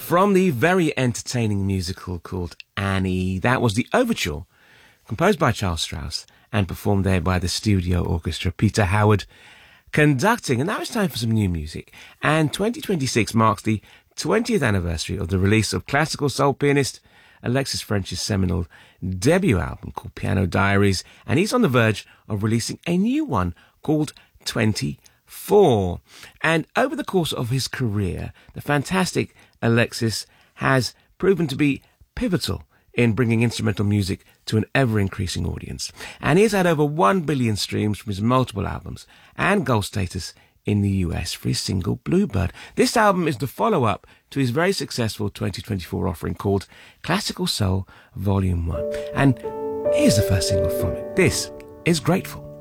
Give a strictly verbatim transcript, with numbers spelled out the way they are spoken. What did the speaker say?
From the very entertaining musical called Annie, that was the overture, composed by Charles Strauss and performed there by the Studio Orchestra. Peter Howard conducting, and now it's time for some new music. And twenty twenty-six marks the twentieth anniversary of the release of classical soul pianist Alexis French's seminal debut album called Piano Diaries, and he's on the verge of releasing a new one called twenty-four. And over the course of his career, the fantastic Alexis has proven to be pivotal in bringing instrumental music to an ever-increasing audience. And he has had over one billion streams from his multiple albums and gold status in the U S for his single Bluebird. This album is the follow-up to his very successful twenty twenty-four offering called Classical Soul Volume one. And here's the first single from it. This is Grateful.